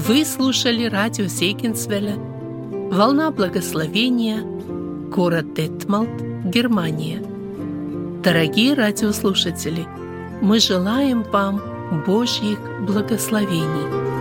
Вы слушали радио Зегенсвелля «Волна благословения», город Детмалт, Германия. Дорогие радиослушатели, мы желаем вам Божьих благословений.